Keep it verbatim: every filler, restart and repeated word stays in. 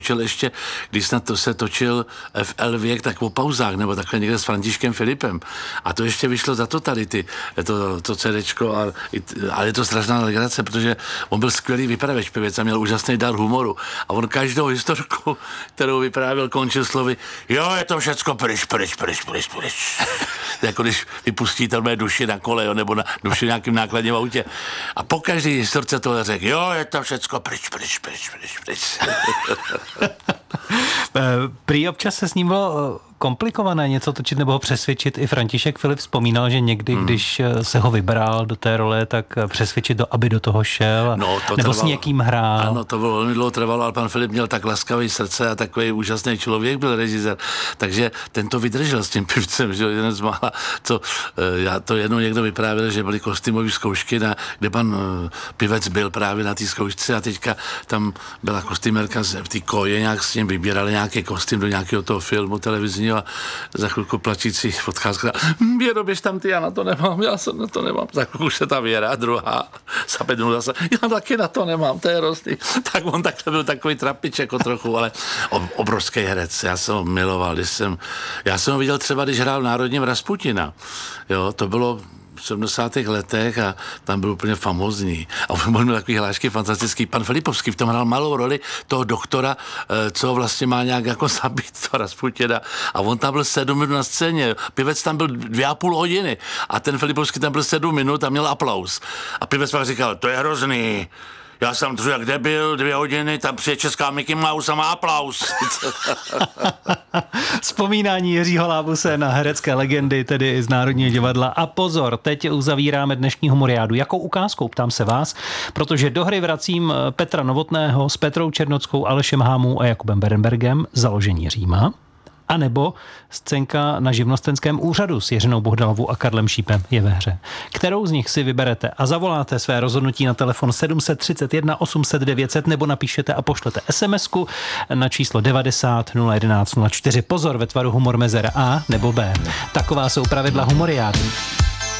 Čel ještě, když snad to se točil F L věk, tak o pauzách, nebo takhle někde s Františkem Filipem. A to ještě vyšlo za totality, to, to CDčko, a, ale je to strašná legrace, protože on byl skvělý vypravěč pěvec a měl úžasný dar humoru. A on každou historku, kterou vyprávěl, končil slovy, jo, je to všecko pryč, pryč, pryč, pryč, pryč. Jako když vypustí tam mé duši na kole, jo, nebo na duši nějakým nákladním autě. A po každý historce tohle řekl, jo, je to všecko pryč, pryč, pryč, pryč, pryč. Prý občas se s ním bylo komplikované něco točit nebo ho přesvědčit. I František Filip vzpomínal, že někdy, hmm. když se ho vybral do té role, tak přesvědčit to, aby do toho šel, no, to nebo trvalo, s někým hrál. Ano, to bylo velmi dlouho trvalo, ale pan Filip měl tak laskavý srdce a takový úžasný člověk byl režisér, takže ten to vydržel s tím pivcem, že jeden z mála, co já to jednou někdo vyprávěl, že byly kostýmové zkoušky, na, kde pan pivec byl právě na té zkoušce a teďka tam byla kostýmerka v té koje, nějak s ním vybírali nějaký kostým do nějakého toho filmu televizního a za chvilku plačící odcházka, Věro, běž tam ty, já na to nemám, já jsem na to nemám. Za chvilku se ta Věra, druhá, za pět minut zase, já taky na to nemám, to je hrozný. Tak on takhle byl takový trapič jako trochu, ale obrovský herec, já jsem ho miloval, když jsem, já jsem ho viděl třeba, když hrál v Národním Rasputina, jo, to bylo v sedmdesátých letech a tam byl úplně famózní. A on měl takový hlášky fantastický. Pan Filipovský v tom hrál malou roli toho doktora, co vlastně má nějak jako zabít to Rasputina. A on tam byl sedm minut na scéně. Pivec tam byl dvě a půl hodiny. A ten Filipovský tam byl sedm minut a měl aplaus. A pivec pak říkal, to je hrozný. Já jsem tu jak debil, dvě hodiny, tam přijde česká Mickey Mouse a má aplaus. Vzpomínání Jiřího Lábuse na herecké legendy, tedy z Národního divadla. A pozor, teď uzavíráme dnešní humoriádu. Jakou ukázkou, ptám se vás, protože do hry vracím Petra Novotného s Petrou Černockou, Alešem Hámou a Jakubem Berenbergem, Založení Říma. A nebo scénka na živnostenském úřadu s Jiřinou Bohdalovou a Karlem Šípem je ve hře. Kterou z nich si vyberete a zavoláte své rozhodnutí na telefon sedm set třicet jedna osm set devět set nebo napíšete a pošlete SMSku na číslo devadesát nula jedenáct nula čtyři. Pozor, ve tvaru humor mezera A nebo B. Taková jsou pravidla humoriády.